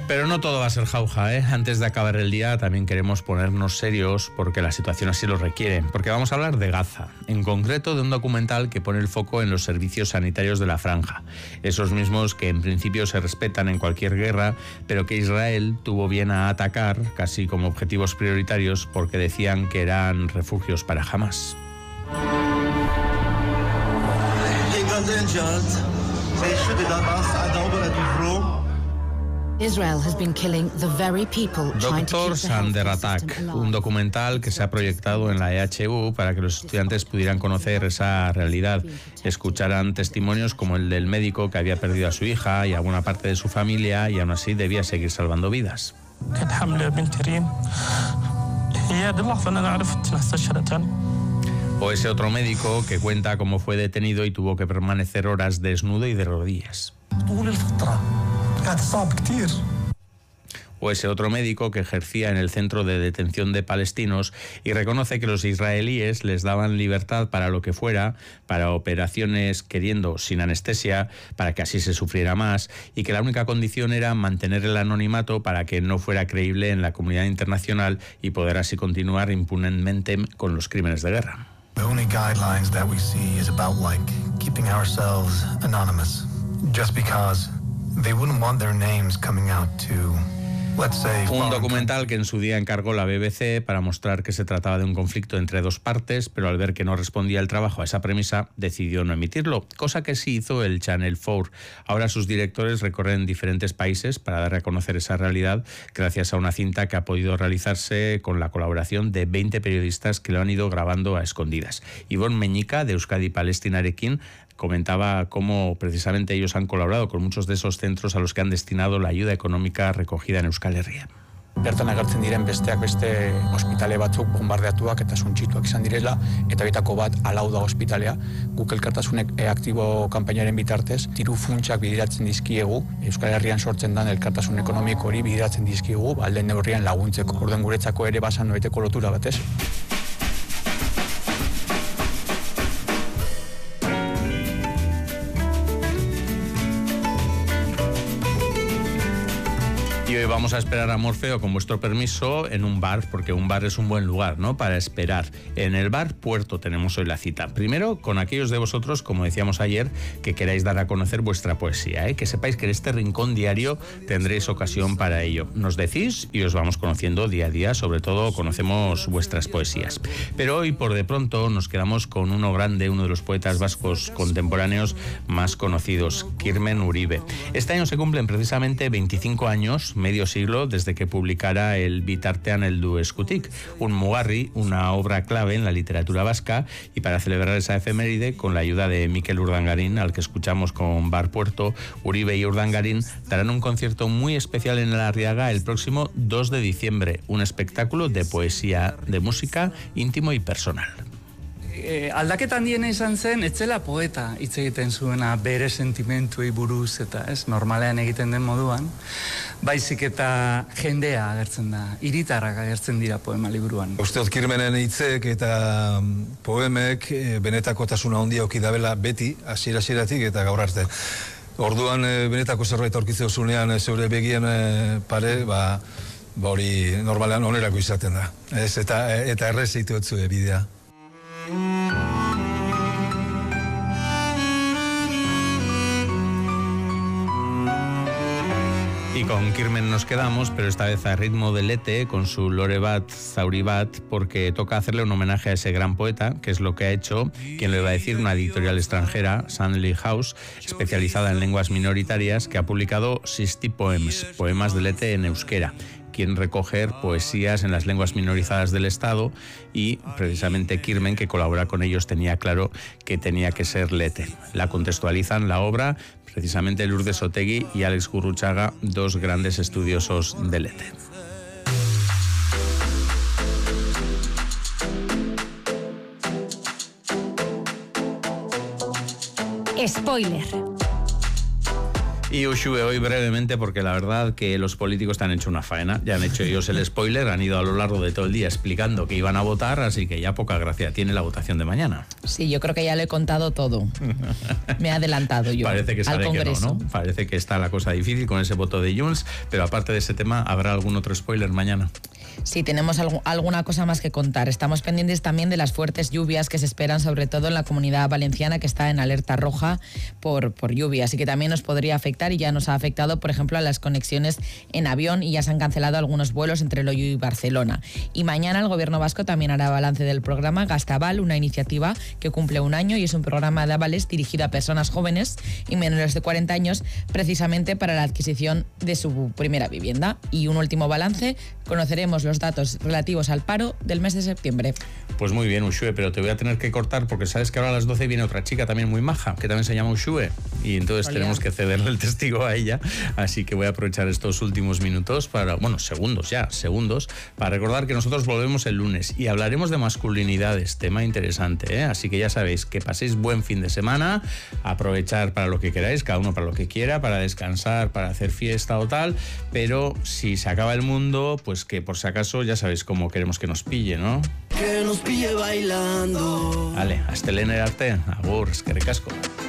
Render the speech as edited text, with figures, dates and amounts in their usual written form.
Pero no todo va a ser jauja, ¿eh? Antes de acabar el día también queremos ponernos serios porque la situación así lo requiere. Porque vamos a hablar de Gaza, en concreto de un documental que pone el foco en los servicios sanitarios de la franja. Esos mismos que en principio se respetan en cualquier guerra, pero que Israel tuvo bien a atacar casi como objetivos prioritarios porque decían que eran refugios para Hamas. Doctor Under Attack, un documental que se ha proyectado en la EHU para que los estudiantes pudieran conocer esa realidad. Escucharán testimonios como el del médico que había perdido a su hija y a alguna parte de su familia y aún así debía seguir salvando vidas. O ese otro médico que cuenta cómo fue detenido y tuvo que permanecer horas desnudo y de rodillas. O ese otro médico que ejercía en el centro de detención de palestinos y reconoce que los israelíes les daban libertad para lo que fuera, para operaciones queriendo sin anestesia, para que así se sufriera más, y que la única condición era mantener el anonimato para que no fuera creíble en la comunidad internacional y poder así continuar impunemente con los crímenes de guerra. The only guidelines that we see is about keeping ourselves anonymous, just because they wouldn't want their names coming out to, let's say, un documental que en su día encargó la BBC para mostrar que se trataba de un conflicto entre dos partes, pero al ver que no respondía el trabajo a esa premisa, decidió no emitirlo, cosa que sí hizo el Channel 4. Ahora sus directores recorren diferentes países para dar a conocer esa realidad gracias a una cinta que ha podido realizarse con la colaboración de 20 periodistas que lo han ido grabando a escondidas. Ivonne Meñica, de Euskadi Palestinarekin, comentaba cómo precisamente ellos han colaborado con muchos de esos centros a los que han destinado la ayuda económica recogida en Euskal Herria. Bertan agertzen diren besteak beste ospitale batzuk bombardeatuak eta suntsituak izan direla, eta bitako bat Alau da ospitalea. Guk elkartasunek aktibo kanpainaren bitartez, diru funtsak bideratzen dizkiegu, Euskal Herrian sortzen den elkartasun ekonomiko hori bideratzen dizkiegu, alden neurrian laguntzeko. Orduan guretzako ere basan noeteko lotura batez. Y hoy vamos a esperar a Morfeo, con vuestro permiso, en un bar, porque un bar es un buen lugar, ¿no?, para esperar. En el bar Puerto tenemos hoy la cita. Primero, con aquellos de vosotros, como decíamos ayer, que queráis dar a conocer vuestra poesía, ¿eh? Que sepáis que en este rincón diario tendréis ocasión para ello. Nos decís y os vamos conociendo día a día, sobre todo conocemos vuestras poesías. Pero hoy, por de pronto, nos quedamos con uno grande, uno de los poetas vascos contemporáneos más conocidos, Kirmen Uribe. Este año se cumplen precisamente 25 años, medio siglo, desde que publicara el Bitartean heldu eskutik, un mugarri, una obra clave en la literatura vasca, y para celebrar esa efeméride, con la ayuda de Mikel Urdangarín, al que escuchamos con Bar Puerto, Uribe y Urdangarín darán un concierto muy especial en el Arriaga el próximo 2 de diciembre, un espectáculo de poesía, de música, íntimo y personal. Aldaketa handiena izan zen, etzela poeta hitz egiten zuena bere sentimentuei buruz eta ez normalean egiten den moduan, baizik eta jendea agertzen da, hiritarrak agertzen dira poema liburuan. Uste dut Kirmenen hitzek eta poemek benetakotasuna handia eduki dabela beti, hasiera-hasieratik eta gaur arte. Orduan benetako zerbait aurkitzen duzunean zeure begien pare, hori normalean onerako izaten da. Ez, eta errez eitu etzu bidea. Y con Kirmen nos quedamos, pero esta vez a ritmo de Lete, con su Lore Bat, Zauri Bat, porque toca hacerle un homenaje a ese gran poeta, que es lo que ha hecho, quien lo iba a decir, una editorial extranjera, Sandley House, especializada en lenguas minoritarias, que ha publicado 60 Poems, poemas de Lete en euskera. Quieren recoger poesías en las lenguas minorizadas del Estado, y precisamente Kirmen, que colabora con ellos, tenía claro que tenía que ser Lete. La contextualizan la obra precisamente Lourdes Otegi y Alex Gurruchaga, dos grandes estudiosos de Lete. Spoiler. Y Uxue, hoy brevemente, porque la verdad que los políticos te han hecho una faena, ya han hecho ellos el spoiler, han ido a lo largo de todo el día explicando que iban a votar, así que ya poca gracia tiene la votación de mañana. Sí, yo creo que ya lo he contado todo. Me he adelantado yo. Parece que sabe al Congreso. que no, ¿no? Parece que está la cosa difícil con ese voto de Junts, pero aparte de ese tema, ¿habrá algún otro spoiler mañana? Sí, tenemos alguna cosa más que contar. Estamos pendientes también de las fuertes lluvias que se esperan, sobre todo en la Comunidad Valenciana, que está en alerta roja por lluvia. Así que también nos podría afectar, y ya nos ha afectado, por ejemplo, a las conexiones en avión, y ya se han cancelado algunos vuelos entre Loiu y Barcelona. Y mañana el Gobierno vasco también hará balance del programa Gastaval, una iniciativa que cumple un año y es un programa de avales dirigido a personas jóvenes y menores de 40 años, precisamente para la adquisición de su primera vivienda. Y un último balance, conoceremos los datos relativos al paro del mes de septiembre. Pues muy bien, Uxue, pero te voy a tener que cortar porque sabes que ahora a las 12 viene otra chica también muy maja, que también se llama Uxue, y entonces tenemos que cederle el testigo a ella, así que voy a aprovechar estos últimos minutos segundos, para recordar que nosotros volvemos el lunes y hablaremos de masculinidades, tema interesante, ¿eh? Así que ya sabéis, que paséis buen fin de semana, aprovechar para lo que queráis, cada uno para lo que quiera, para descansar, para hacer fiesta o tal, pero si se acaba el mundo, pues que por si acaso ya sabéis cómo queremos que nos pille, ¿no? Que nos pille bailando. Vale, hasta el arte, agur, eskerrik asko.